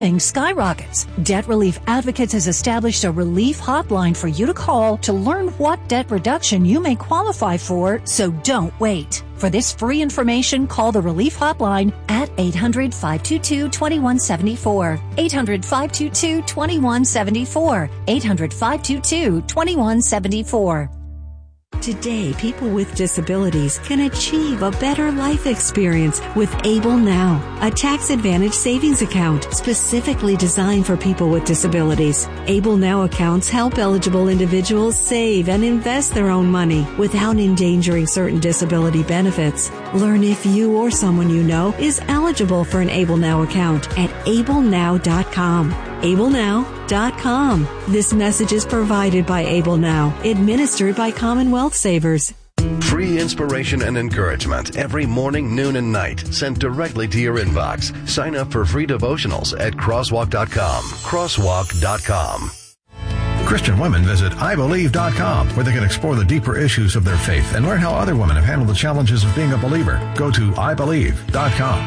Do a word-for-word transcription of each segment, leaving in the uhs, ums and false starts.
skyrockets. Debt Relief Advocates has established a relief hotline for you to call to learn what debt reduction you may qualify for, so don't wait. For this free information, call the Relief Hotline at eight hundred, five two two, two one seven four, eight hundred, five two two, two one seven four, eight hundred, five two two, two one seven four. Today, people with disabilities can achieve a better life experience with Able Now, a tax-advantaged savings account specifically designed for people with disabilities. Able Now accounts help eligible individuals save and invest their own money without endangering certain disability benefits. Learn if you or someone you know is eligible for an Able Now account at able now dot com. able now dot com. This message is provided by Able Now, administered by Commonwealth Savers. Free inspiration and encouragement every morning, noon, and night sent directly to your inbox. Sign up for free devotionals at crosswalk dot com. crosswalk dot com. Christian women visit I believe dot com, where they can explore the deeper issues of their faith and learn how other women have handled the challenges of being a believer. Go to I believe dot com.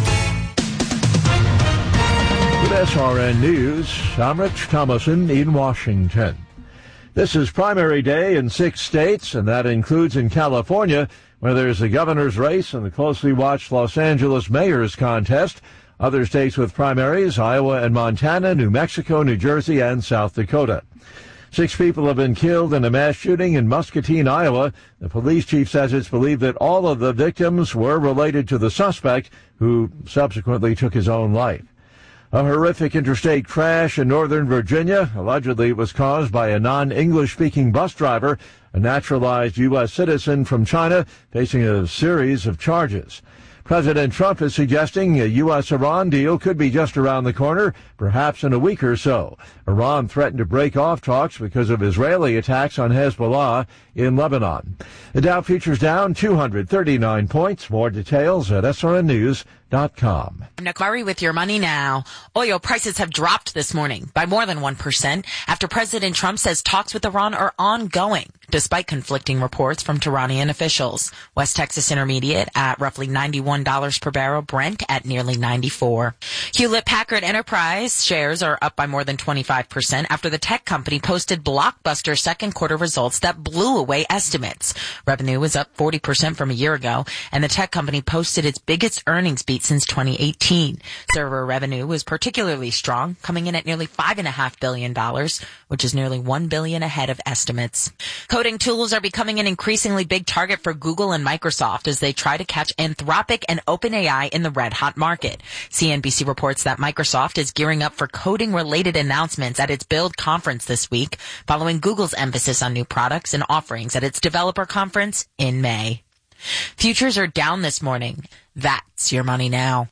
With S R N News, I'm Rich Thomason in Washington. This is primary day in six states, and that includes in California, where there's a governor's race and the closely watched Los Angeles mayor's contest. Other states with primaries, Iowa and Montana, New Mexico, New Jersey, and South Dakota. Six people have been killed in a mass shooting in Muscatine, Iowa. The police chief says it's believed that all of the victims were related to the suspect, who subsequently took his own life. A horrific interstate crash in Northern Virginia. Allegedly, it was caused by a non-English-speaking bus driver, a naturalized U S citizen from China, facing a series of charges. President Trump is suggesting a U S Iran deal could be just around the corner, perhaps in a week or so. Iran threatened to break off talks because of Israeli attacks on Hezbollah in Lebanon. The Dow futures down two hundred thirty-nine points. More details at S R N news dot com. I'm Nick Murray with your money now. Oil prices have dropped this morning by more than one percent after President Trump says talks with Iran are ongoing, despite conflicting reports from Iranian officials. West Texas Intermediate at roughly ninety-one dollars per barrel, Brent at nearly ninety-four. Hewlett-Packard Enterprise shares are up by more than twenty-five percent after the tech company posted blockbuster second quarter results that blew away estimates. Revenue was up forty percent from a year ago, and the tech company posted its biggest earnings beat since twenty eighteen. Server revenue was particularly strong, coming in at nearly five point five billion dollars, which is nearly one billion dollars ahead of estimates. Coding tools are becoming an increasingly big target for Google and Microsoft as they try to catch Anthropic and OpenAI in the red-hot market. C N B C reports that Microsoft is gearing up for coding-related announcements at its Build conference this week, following Google's emphasis on new products and offerings at its developer conference in May. Futures are down this morning. That's your money now.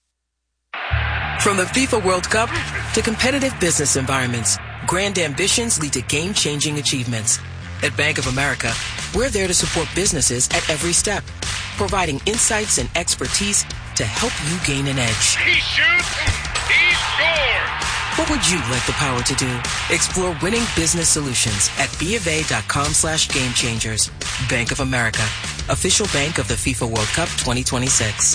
From the FIFA World Cup to competitive business environments, grand ambitions lead to game-changing achievements. At Bank of America, we're there to support businesses at every step, providing insights and expertise to help you gain an edge. He shoots, he scores! What would you like the power to do? Explore winning business solutions at BofA.com slash game changers. Bank of America, official bank of the FIFA World Cup twenty twenty-six.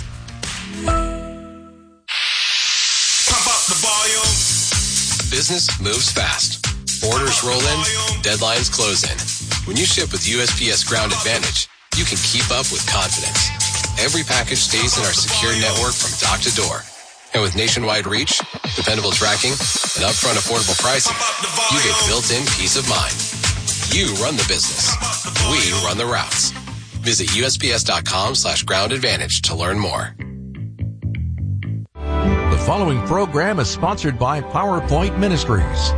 Pump up the volume. Business moves fast. Orders roll in, deadlines close in. When you ship with U S P S Ground Advantage, you can keep up with confidence. Every package stays in our secure network from dock to door. And with nationwide reach, dependable tracking, and upfront affordable pricing, you get built-in peace of mind. You run the business. We run the routes. Visit USPS.com slash ground advantage to learn more. The following program is sponsored by PowerPoint Ministries.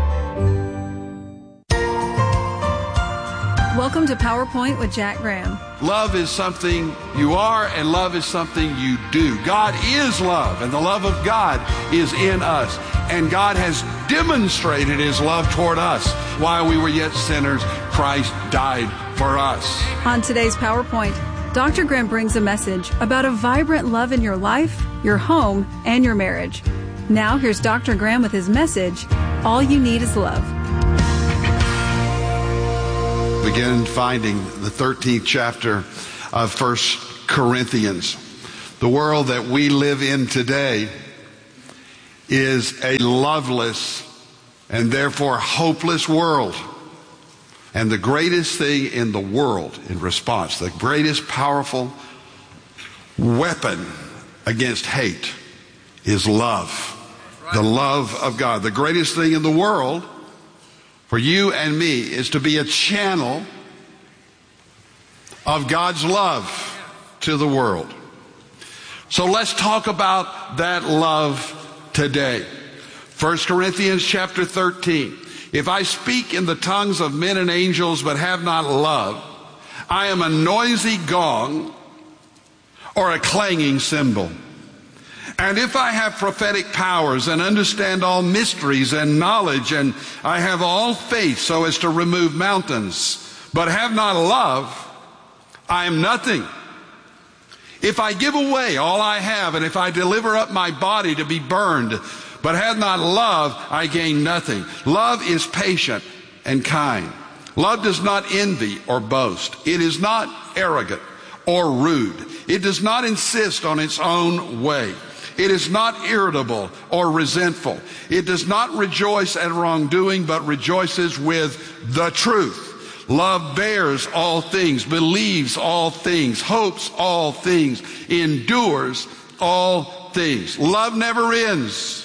Welcome to PowerPoint with Jack Graham. Love is something you are, and love is something you do. God is love, and the love of God is in us. And God has demonstrated His love toward us. While we were yet sinners, Christ died for us. On today's PowerPoint, Doctor Graham brings a message about a vibrant love in your life, your home, and your marriage. Now here's Doctor Graham with his message, All You Need Is Love. Begin finding the thirteenth chapter of First Corinthians. The world that we live in today is a loveless and therefore hopeless world. And the greatest thing in the world in response, the greatest powerful weapon against hate is love. The love of God. The greatest thing in the world for you and me is to be a channel of God's love to the world. So let's talk about that love today. First Corinthians chapter thirteen. If I speak in the tongues of men and angels but have not love, I am a noisy gong or a clanging cymbal. And if I have prophetic powers and understand all mysteries and knowledge, and I have all faith so as to remove mountains, but have not love, I am nothing. If I give away all I have, and if I deliver up my body to be burned, but have not love, I gain nothing. Love is patient and kind. Love does not envy or boast. It is not arrogant or rude. It does not insist on its own way. It is not irritable or resentful. It does not rejoice at wrongdoing, but rejoices with the truth. Love bears all things, believes all things, hopes all things, endures all things. Love never ends.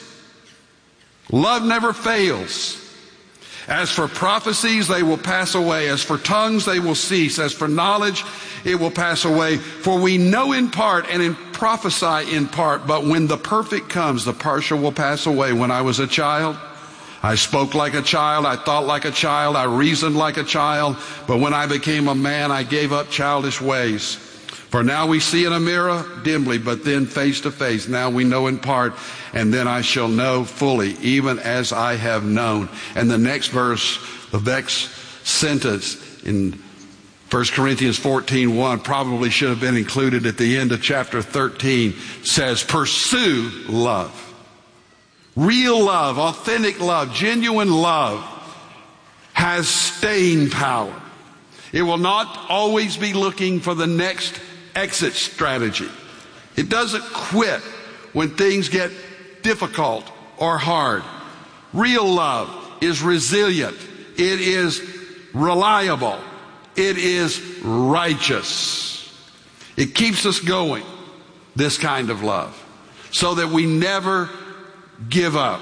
Love never fails. As for prophecies, they will pass away. As for tongues, they will cease. As for knowledge, it will pass away. For we know in part and in prophesy in part, but when the perfect comes, the partial will pass away. When I was a child, I spoke like a child, I thought like a child, I reasoned like a child, but when I became a man, I gave up childish ways. For now we see in a mirror dimly, but then face to face. Now we know in part, and then I shall know fully, even as I have known. And the next verse, the next sentence in First Corinthians fourteen one probably should have been included at the end of chapter thirteen, says, pursue love. Real love, authentic love, genuine love has staying power. It will not always be looking for the next exit strategy. It doesn't quit when things get difficult or hard. Real love is resilient. It is reliable. It is righteous. It keeps us going, this kind of love, so that we never give up.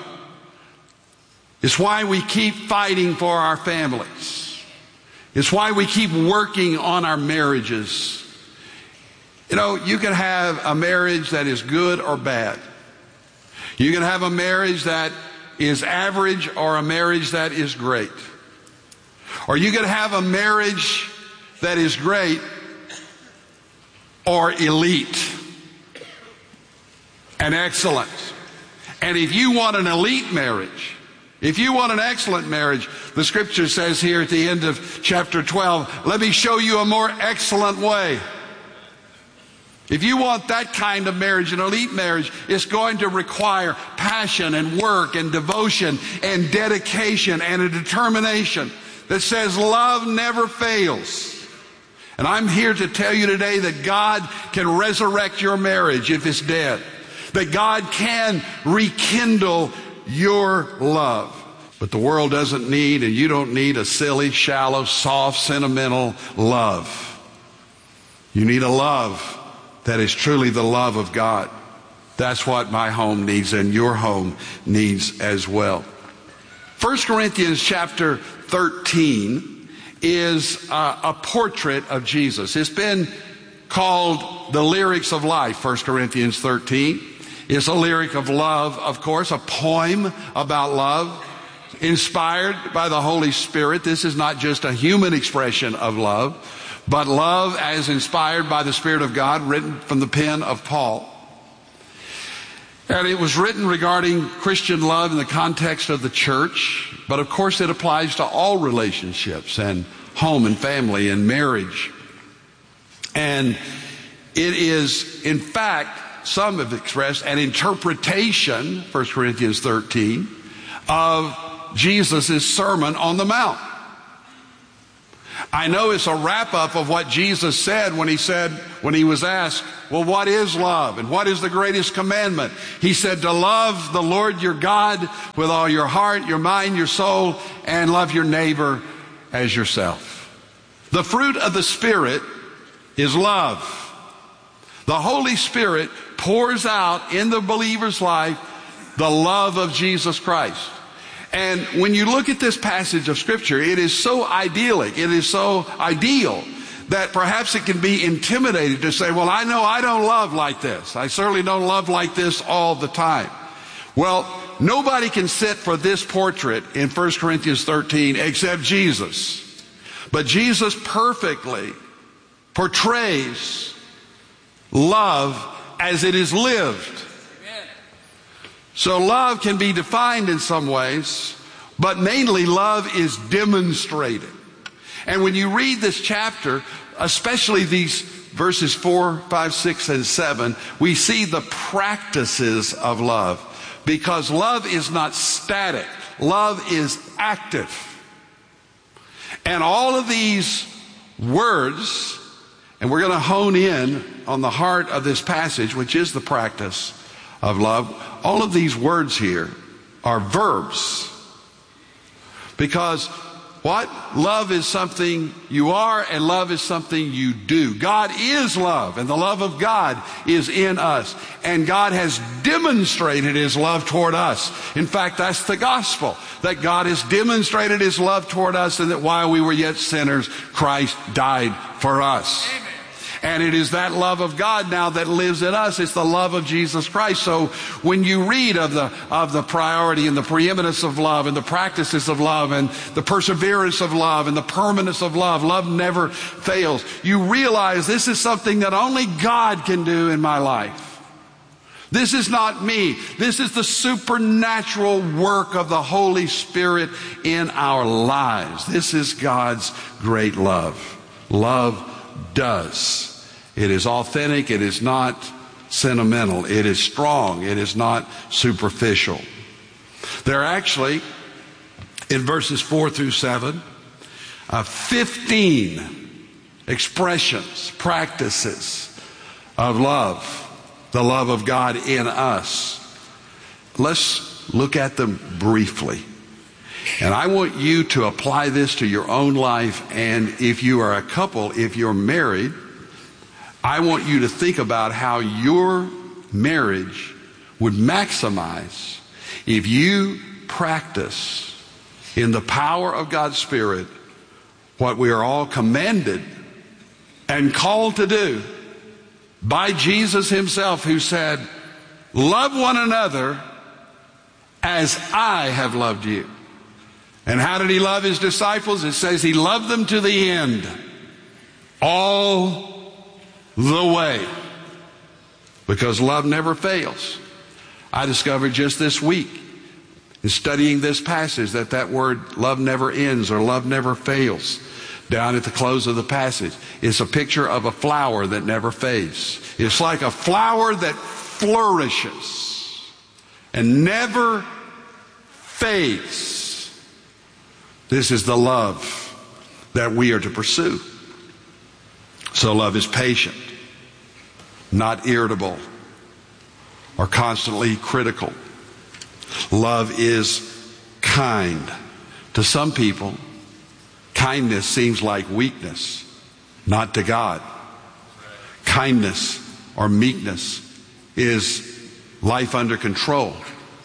It's why we keep fighting for our families. It's why we keep working on our marriages. You know, you can have a marriage that is good or bad. You can have a marriage that is average or a marriage that is great. Or you can have a marriage that is great or elite and excellent. And if you want an elite marriage, if you want an excellent marriage, the scripture says here at the end of chapter twelve, let me show you a more excellent way. If you want that kind of marriage, an elite marriage, it's going to require passion and work and devotion and dedication and a determination that says love never fails. And I'm here to tell you today that God can resurrect your marriage if it's dead. That God can rekindle your love. But the world doesn't need, and you don't need, a silly, shallow, soft, sentimental love. You need a love that is truly the love of God. That's what my home needs, and your home needs as well. First Corinthians chapter thirteen is a, a portrait of Jesus. It's been called the lyrics of life, First Corinthians thirteen. It's a lyric of love, of course, a poem about love, inspired by the Holy Spirit. This is not just a human expression of love, but love as inspired by the Spirit of God, written from the pen of Paul. And it was written regarding Christian love in the context of the church, but of course it applies to all relationships and home and family and marriage. And it is, in fact, some have expressed an interpretation, First Corinthians thirteen, of Jesus' Sermon on the Mount. I know it's a wrap-up of what Jesus said when he said, when he was asked, well, what is love? And what is the greatest commandment? He said to love the Lord your God with all your heart, your mind, your soul, and love your neighbor as yourself. The fruit of the Spirit is love. The Holy Spirit pours out in the believer's life the love of Jesus Christ. And when you look at this passage of Scripture, it is so idyllic, it is so ideal, that perhaps it can be intimidating to say, well, I know I don't love like this. I certainly don't love like this all the time. Well, nobody can sit for this portrait in First Corinthians thirteen except Jesus. But Jesus perfectly portrays love as it is lived. So love can be defined in some ways, but mainly love is demonstrated. And when you read this chapter, especially these verses four, five, six, and seven, we see the practices of love. Because love is not static. Love is active. And all of these words, and we're going to hone in on the heart of this passage, which is the practice of love. All of these words here are verbs. Because what? Love is something you are, and love is something you do. God is love, and the love of God is in us. And God has demonstrated His love toward us. In fact, that's the gospel, that God has demonstrated His love toward us, and that while we were yet sinners, Christ died for us. Amen. And it is that love of God now that lives in us. It's the love of Jesus Christ. So when you read of the of the priority and the preeminence of love and the practices of love and the perseverance of love and the permanence of love, love never fails. You realize this is something that only God can do in my life. This is not me. This is the supernatural work of the Holy Spirit in our lives. This is God's great love. Love does. It is authentic. It is not sentimental. It is strong. It is not superficial. There are actually, in verses four through seven, uh, fifteen expressions, practices of love, the love of God in us. Let's look at them briefly. And I want you to apply this to your own life. And if you are a couple, if you're married, I want you to think about how your marriage would maximize if you practice in the power of God's Spirit what we are all commanded and called to do by Jesus Himself, who said, love one another as I have loved you. And how did He love His disciples? It says He loved them to the end. All the way. Because love never fails. I discovered just this week in studying this passage that that word love never ends or love never fails down at the close of the passage. It's a picture of a flower that never fades. It's like a flower that flourishes and never fades. This is the love that we are to pursue. So love is patient, not irritable or constantly critical. Love is kind. To some people, kindness seems like weakness, not to God. Kindness or meekness is life under control.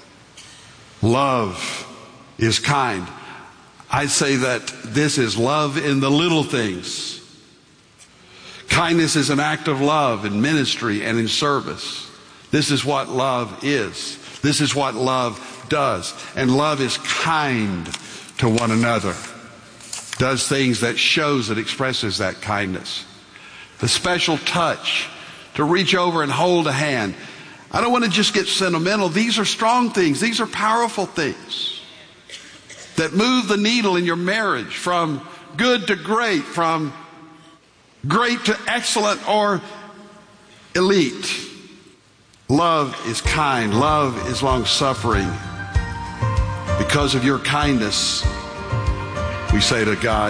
Love is kind. I say that this is love in the little things. Kindness is an act of love in ministry and in service. This is what love is. This is what love does. And love is kind to one another. Does things that shows and expresses that kindness. The special touch to reach over and hold a hand. I don't want to just get sentimental. These are strong things. These are powerful things that move the needle in your marriage from good to great, from great to excellent or elite. Love is kind. Love is long-suffering. Because of your kindness, we say to God,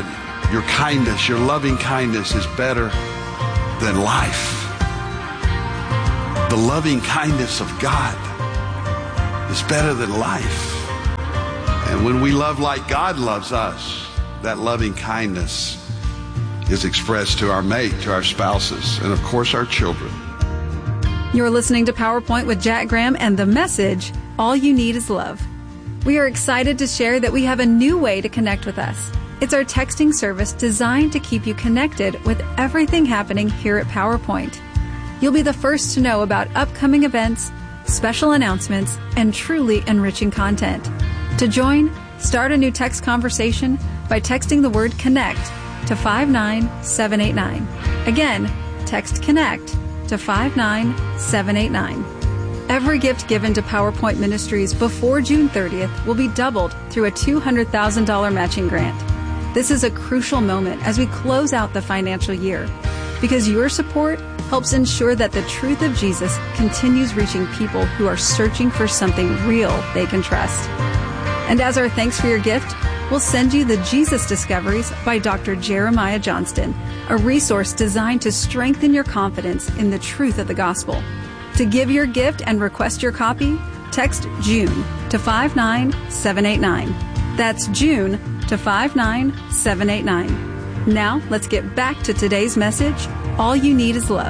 Your kindness, your loving kindness is better than life. The loving kindness of God is better than life. And when we love like God loves us, that loving kindness is expressed to our mate, to our spouses, and of course our children. You're listening to PowerPoint with Jack Graham and the message, All You Need Is Love. We are excited to share that we have a new way to connect with us. It's our texting service designed to keep you connected with everything happening here at PowerPoint. You'll be the first to know about upcoming events, special announcements, and truly enriching content. To join, start a new text conversation by texting the word CONNECT to five nine seven eight nine. Again, text CONNECT to five nine seven eight nine. Every gift given to PowerPoint Ministries before June thirtieth will be doubled through a two hundred thousand dollars matching grant. This is a crucial moment as we close out the financial year, because your support helps ensure that the truth of Jesus continues reaching people who are searching for something real they can trust. And as our thanks for your gift, we'll send you the Jesus Discoveries by Doctor Jeremiah Johnston, a resource designed to strengthen your confidence in the truth of the gospel. To give your gift and request your copy, text June to five nine seven eight nine. That's June to five nine seven eight nine. Now, let's get back to today's message. All you need is love.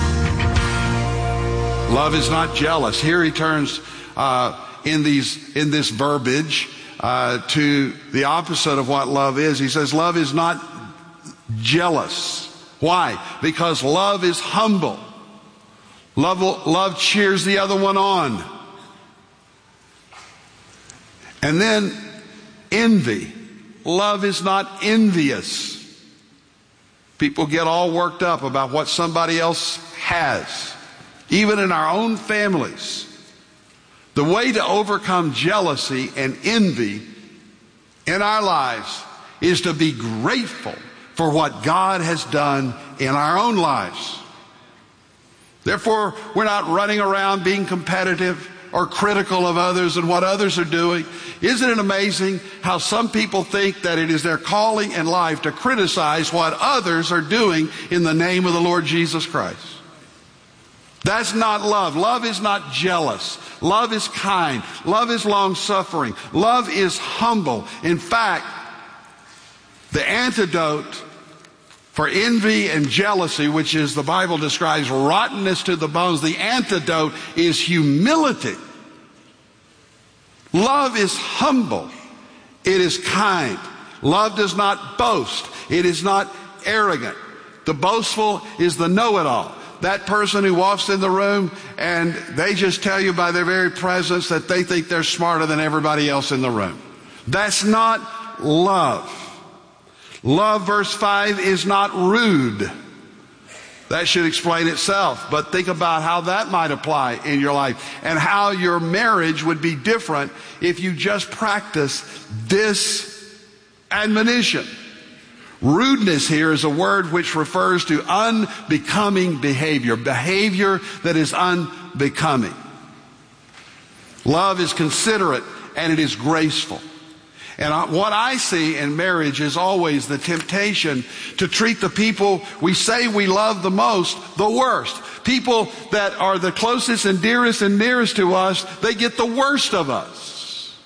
Love is not jealous. Here he turns uh, in these in this verbiage uh, to the opposite of what love is. He says love is not jealous. Why? Because love is humble. Love, love cheers the other one on. And then envy. Love is not envious. People get all worked up about what somebody else has, even in our own families. The way to overcome jealousy and envy in our lives is to be grateful for what God has done in our own lives. Therefore, we're not running around being competitive or critical of others and what others are doing. Isn't it amazing how some people think that it is their calling in life to criticize what others are doing in the name of the Lord Jesus Christ? That's not love. Love is not jealous. Love is kind. Love is long-suffering. Love is humble. In fact, the antidote for envy and jealousy, which is the Bible describes rottenness to the bones, the antidote is humility. Love is humble. It is kind. Love does not boast. It is not arrogant. The boastful is the know-it-all. That person who walks in the room and they just tell you by their very presence that they think they're smarter than everybody else in the room. That's not love. Love, verse five, is not rude. That should explain itself. But think about how that might apply in your life and how your marriage would be different if you just practice this admonition. Rudeness here is a word which refers to unbecoming behavior, behavior that is unbecoming. Love is considerate and it is graceful. And what I see in marriage is always the temptation to treat the people we say we love the most the worst. People that are the closest and dearest and nearest to us, they get the worst of us.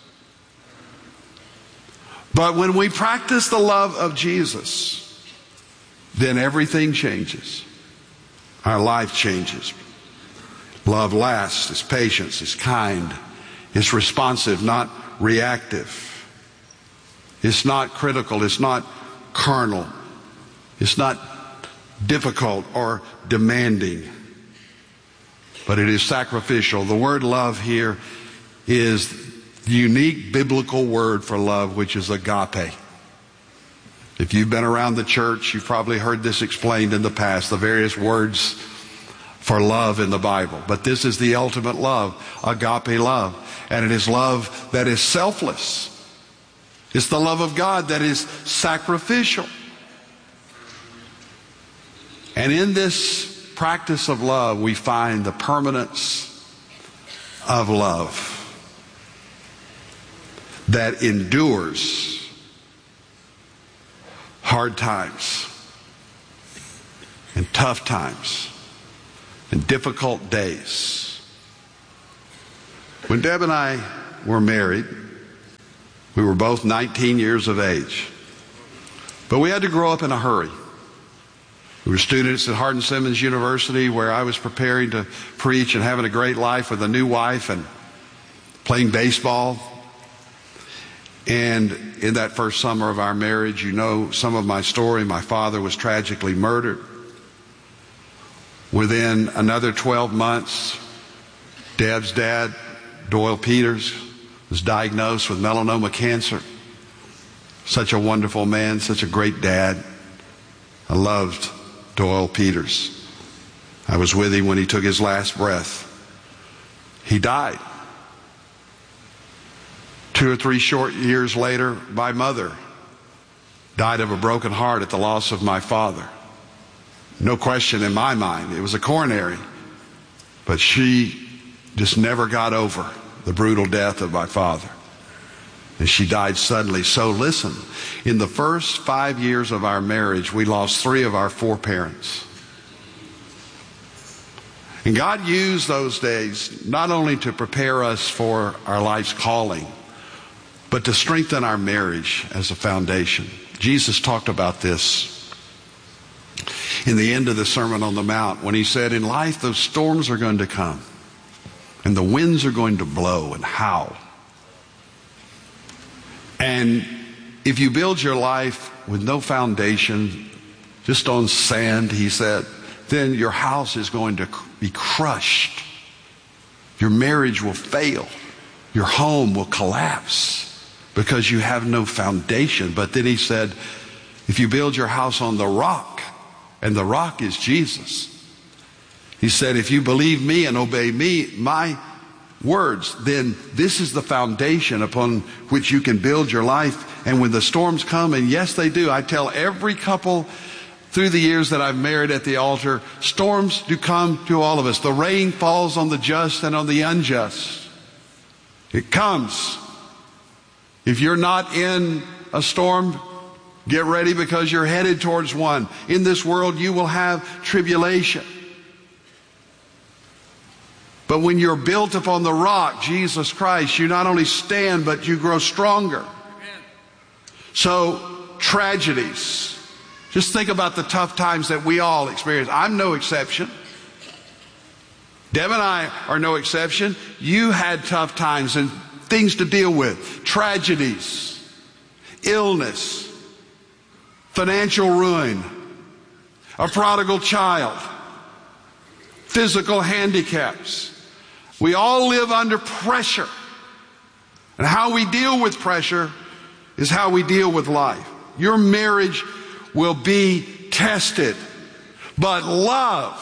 But when we practice the love of Jesus, then everything changes. Our life changes. Love lasts, it's patient, it's kind, it's responsive, not reactive. It's not critical. It's not carnal. It's not difficult or demanding. But it is sacrificial. The word love here is the unique biblical word for love, which is agape. If you've been around the church, you've probably heard this explained in the past, the various words for love in the Bible. But this is the ultimate love, agape love. And it is love that is selfless. It's the love of God that is sacrificial. And in this practice of love, we find the permanence of love that endures hard times and tough times and difficult days. When Deb and I were married, we were both nineteen years of age. But we had to grow up in a hurry. We were students at Hardin Simmons University, where I was preparing to preach and having a great life with a new wife and playing baseball. And in that first summer of our marriage, you know some of my story. My father was tragically murdered. Within another twelve months, Deb's dad, Doyle Peters, was diagnosed with melanoma cancer. Such a wonderful man, such a great dad. I loved Doyle Peters. I was with him when he took his last breath. He died. Two or three short years later, my mother died of a broken heart at the loss of my father. No question in my mind, it was a coronary. But she just never got over the brutal death of my father. And she died suddenly. So listen, in the first five years of our marriage, we lost three of our four parents. And God used those days not only to prepare us for our life's calling, but to strengthen our marriage as a foundation. Jesus talked about this in the end of the Sermon on the Mount when he said, in life, those storms are going to come and the winds are going to blow and howl. And if you build your life with no foundation, just on sand, he said, then your house is going to be crushed. Your marriage will fail. Your home will collapse because you have no foundation. But then he said, if you build your house on the rock, and the rock is Jesus. He said, if you believe me and obey me, my words, then this is the foundation upon which you can build your life. And when the storms come, and yes, they do, I tell every couple through the years that I've married at the altar, storms do come to all of us. The rain falls on the just and on the unjust. It comes. If you're not in a storm, get ready, because you're headed towards one. In this world, you will have tribulation. But when you're built upon the rock, Jesus Christ, you not only stand, but you grow stronger. Amen. So, tragedies. Just think about the tough times that we all experience. I'm no exception. Deb and I are no exception. You had tough times and things to deal with. Tragedies, illness, financial ruin, a prodigal child, physical handicaps. We all live under pressure. And how we deal with pressure is how we deal with life. Your marriage will be tested, but love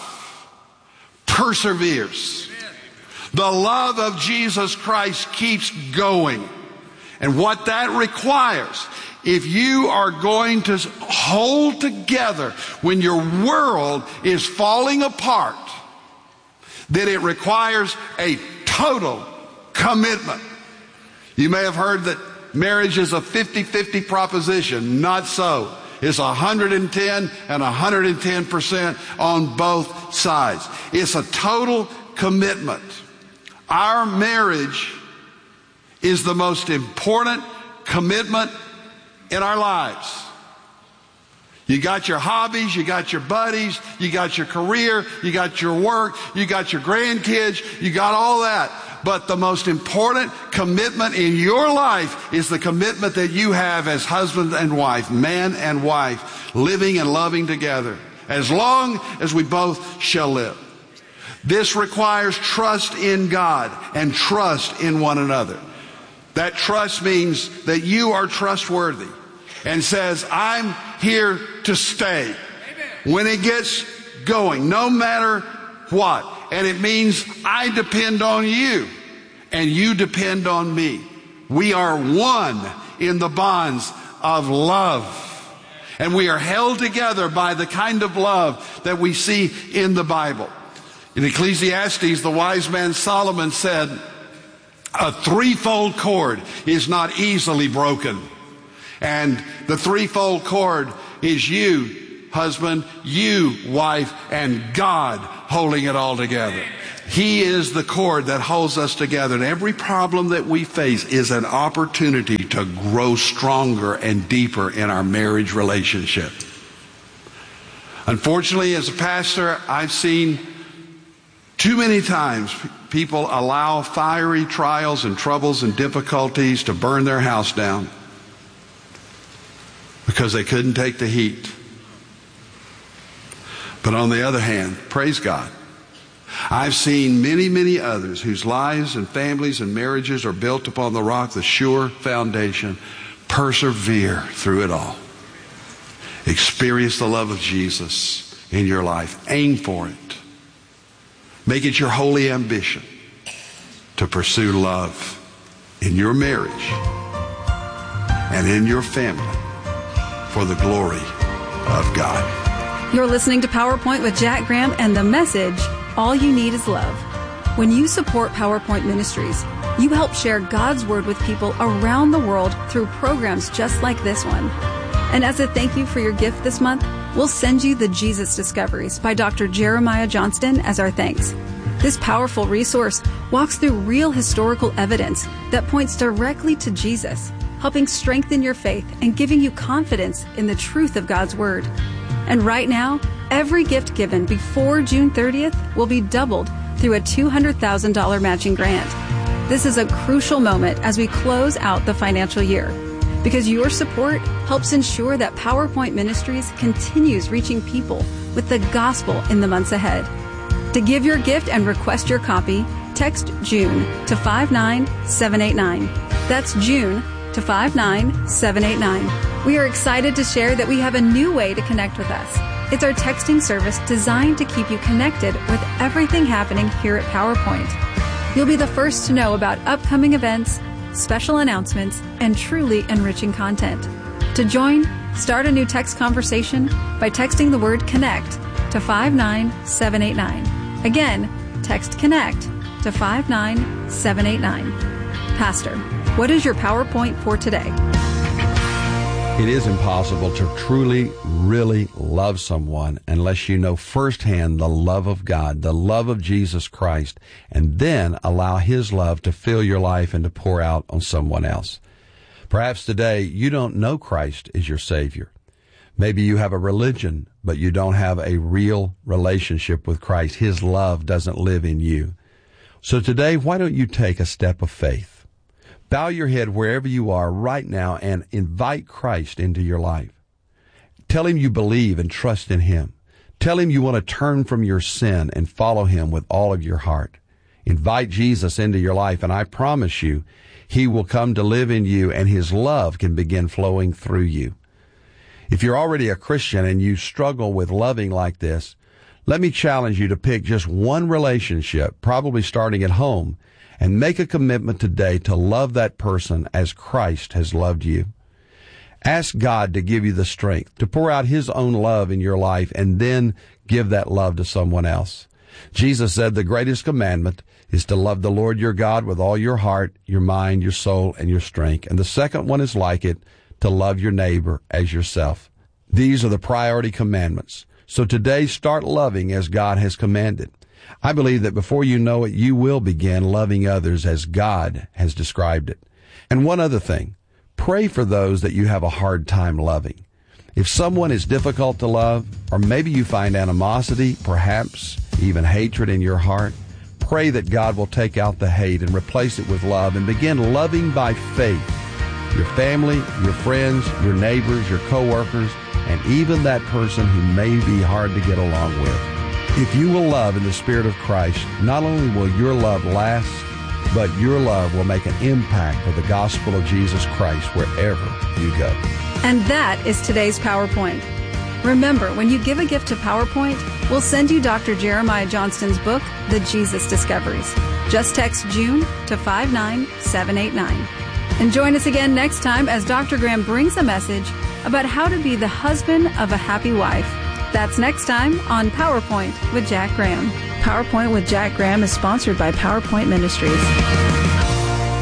perseveres. The love of Jesus Christ keeps going. And what that requires, if you are going to hold together when your world is falling apart, then it requires a total commitment. You may have heard that marriage is a fifty-fifty proposition. Not so. It's one hundred ten and one hundred ten percent on both sides. It's a total commitment. Our marriage is the most important commitment in our lives. You got your hobbies, you got your buddies, you got your career, you got your work, you got your grandkids, you got all that. But the most important commitment in your life is the commitment that you have as husband and wife, man and wife, living and loving together, as long as we both shall live. This requires trust in God and trust in one another. That trust means that you are trustworthy and says, I'm here to stay. Amen. When it gets going, no matter what. And it means I depend on you and you depend on me. We are one in the bonds of love. And we are held together by the kind of love that we see in the Bible. In Ecclesiastes, the wise man Solomon said, a threefold cord is not easily broken. And the threefold cord is you, husband, you, wife, and God holding it all together. He is the cord that holds us together. And every problem that we face is an opportunity to grow stronger and deeper in our marriage relationship. Unfortunately, as a pastor, I've seen too many times people allow fiery trials and troubles and difficulties to burn their house down because they couldn't take the heat. But on the other hand, praise God, I've seen many, many others whose lives and families and marriages are built upon the rock, the sure foundation, persevere through it all. Experience the love of Jesus in your life. Aim for it. Make it your holy ambition to pursue love in your marriage and in your family for the glory of God. You're listening to PowerPoint with Jack Graham, and the message, all you need is love. When you support PowerPoint Ministries, you help share God's Word with people around the world through programs just like this one. And as a thank you for your gift this month, we'll send you the Jesus Discoveries by Doctor Jeremiah Johnston as our thanks. This powerful resource walks through real historical evidence that points directly to Jesus, helping strengthen your faith and giving you confidence in the truth of God's Word. And right now, every gift given before June thirtieth will be doubled through a two hundred thousand dollars matching grant. This is a crucial moment as we close out the financial year, because your support helps ensure that PowerPoint Ministries continues reaching people with the gospel in the months ahead. To give your gift and request your copy, text June to five nine seven eight nine. That's June to five nine seven eight nine. We are excited to share that we have a new way to connect with us. It's our texting service designed to keep you connected with everything happening here at PowerPoint. You'll be the first to know about upcoming events, special announcements, and truly enriching content. To join, start a new text conversation by texting the word CONNECT to five nine seven eight nine. Again, text CONNECT to five nine seven eight nine. Pastor, what is your PowerPoint for today? It is impossible to truly, really love someone unless you know firsthand the love of God, the love of Jesus Christ, and then allow His love to fill your life and to pour out on someone else. Perhaps today you don't know Christ as your Savior. Maybe you have a religion, but you don't have a real relationship with Christ. His love doesn't live in you. So today, why don't you take a step of faith? Bow your head wherever you are right now and invite Christ into your life. Tell Him you believe and trust in Him. Tell Him you want to turn from your sin and follow Him with all of your heart. Invite Jesus into your life, and I promise you, He will come to live in you, and His love can begin flowing through you. If you're already a Christian and you struggle with loving like this, let me challenge you to pick just one relationship, probably starting at home, and make a commitment today to love that person as Christ has loved you. Ask God to give you the strength to pour out His own love in your life and then give that love to someone else. Jesus said the greatest commandment is to love the Lord your God with all your heart, your mind, your soul, and your strength. And the second one is like it, to love your neighbor as yourself. These are the priority commandments. So today, start loving as God has commanded. I believe that before you know it, you will begin loving others as God has described it. And one other thing, pray for those that you have a hard time loving. If someone is difficult to love, or maybe you find animosity, perhaps even hatred in your heart, pray that God will take out the hate and replace it with love and begin loving by faith your family, your friends, your neighbors, your coworkers, and even that person who may be hard to get along with. If you will love in the Spirit of Christ, not only will your love last, but your love will make an impact for the gospel of Jesus Christ wherever you go. And that is today's PowerPoint. Remember, when you give a gift to PowerPoint, we'll send you Doctor Jeremiah Johnston's book, The Jesus Discoveries. Just text June to five nine seven eight nine. And join us again next time as Doctor Graham brings a message about how to be the husband of a happy wife. That's next time on PowerPoint with Jack Graham. PowerPoint with Jack Graham is sponsored by PowerPoint Ministries.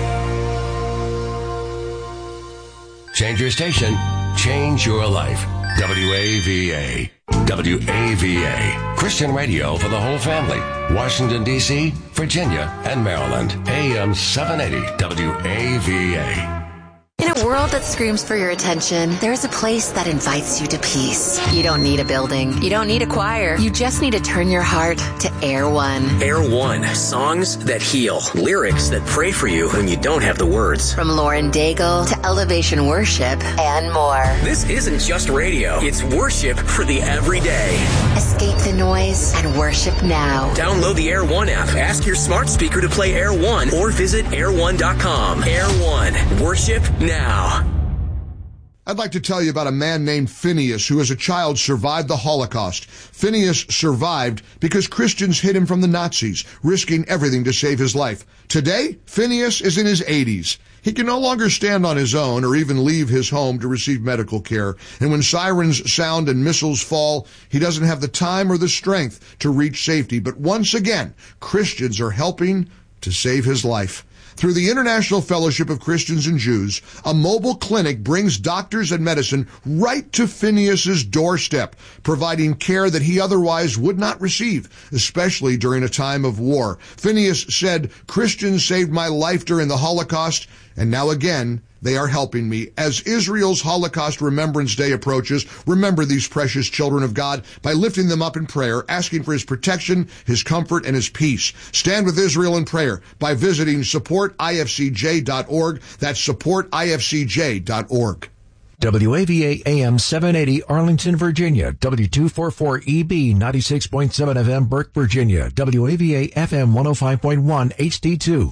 Change your station, change your life. W A V A. W A V A. Christian radio for the whole family. Washington, D C, Virginia, and Maryland. A M seven eighty W A V A. In a world that screams for your attention, there's a place that invites you to peace. You don't need a building. You don't need a choir. You just need to turn your heart to Air One. Air One. Songs that heal. Lyrics that pray for you when you don't have the words. From Lauren Daigle to Elevation Worship and more. This isn't just radio. It's worship for the everyday. Escape the noise and worship now. Download the Air One app. Ask your smart speaker to play Air One or visit air one dot com. Air One. Worship now. I'd like to tell you about a man named Phineas who as a child survived the Holocaust. Phineas survived because Christians hid him from the Nazis, risking everything to save his life. Today, Phineas is in his eighties. He can no longer stand on his own or even leave his home to receive medical care. And when sirens sound and missiles fall, he doesn't have the time or the strength to reach safety. But once again, Christians are helping to save his life. Through the International Fellowship of Christians and Jews, a mobile clinic brings doctors and medicine right to Phineas's doorstep, providing care that he otherwise would not receive, especially during a time of war. Phineas said, "Christians saved my life during the Holocaust, and now again, they are helping me." As Israel's Holocaust Remembrance Day approaches, remember these precious children of God by lifting them up in prayer, asking for his protection, his comfort, and his peace. Stand with Israel in prayer by visiting support I F C J dot org. That's support I F C J dot org. W A V A A M seven eighty Arlington, Virginia. W two forty-four E B ninety-six point seven F M Burke, Virginia. W A V A F M one oh five point one H D two.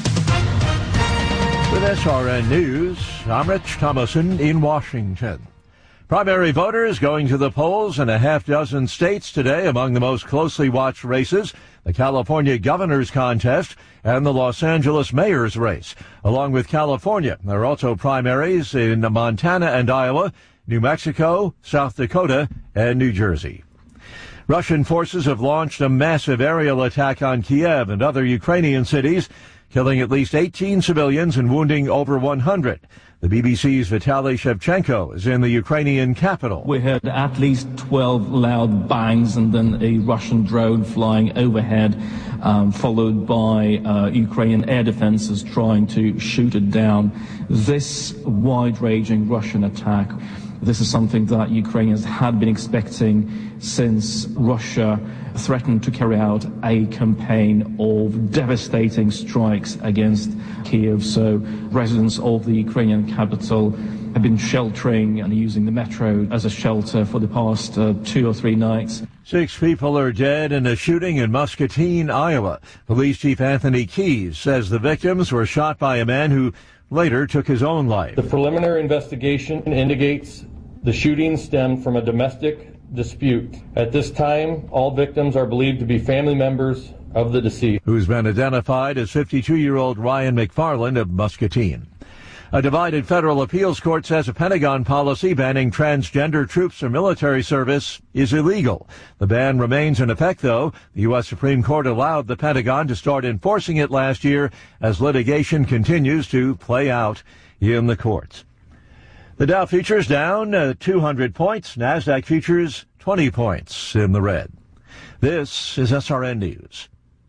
With S R N News, I'm Rich Thomason in Washington. Primary voters going to the polls in a half dozen states today. Among the most closely watched races, the California governor's contest and the Los Angeles mayor's race. Along with California, there are also primaries in Montana and Iowa, New Mexico, South Dakota, and New Jersey. Russian forces have launched a massive aerial attack on Kiev and other Ukrainian cities, killing at least eighteen civilians and wounding over one hundred. The B B C's Vitaly Shevchenko is in the Ukrainian capital. We heard at least twelve loud bangs and then a Russian drone flying overhead, um, followed by uh, Ukrainian air defenses trying to shoot it down. This wide-ranging Russian attack, this is something that Ukrainians had been expecting since Russia threatened to carry out a campaign of devastating strikes against Kiev. So residents of the Ukrainian capital have been sheltering and using the metro as a shelter for the past uh, two or three nights. Six people are dead in a shooting in Muscatine, Iowa. Police Chief Anthony Keyes says the victims were shot by a man who later took his own life. The preliminary investigation indicates the shooting stemmed from a domestic dispute. At this time, all victims are believed to be family members of the deceased. Who's been identified as fifty-two-year-old Ryan McFarland of Muscatine. A divided federal appeals court says a Pentagon policy banning transgender troops or military service is illegal. The ban remains in effect, though. The U S Supreme Court allowed the Pentagon to start enforcing it last year as litigation continues to play out in the courts. The Dow futures down uh, two hundred points. NASDAQ futures twenty points in the red. This is S R N News.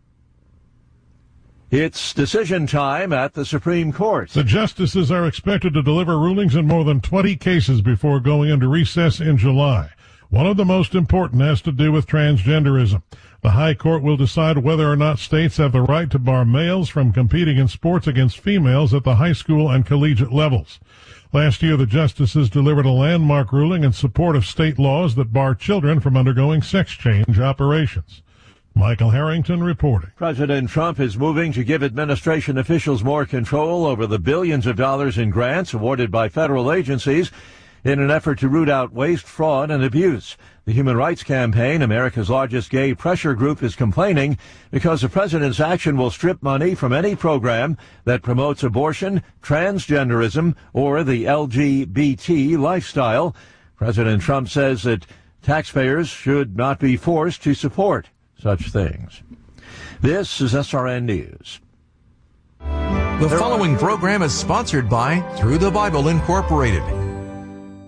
It's decision time at the Supreme Court. The justices are expected to deliver rulings in more than twenty cases before going into recess in July. One of the most important has to do with transgenderism. The High Court will decide whether or not states have the right to bar males from competing in sports against females at the high school and collegiate levels. Last year, the justices delivered a landmark ruling in support of state laws that bar children from undergoing sex change operations. Michael Harrington reporting. President Trump is moving to give administration officials more control over the billions of dollars in grants awarded by federal agencies in an effort to root out waste, fraud, and abuse. The Human Rights Campaign, America's largest gay pressure group, is complaining because the president's action will strip money from any program that promotes abortion, transgenderism, or the L G B T lifestyle. President Trump says that taxpayers should not be forced to support such things. This is S R N News. The following program is sponsored by Through the Bible Incorporated.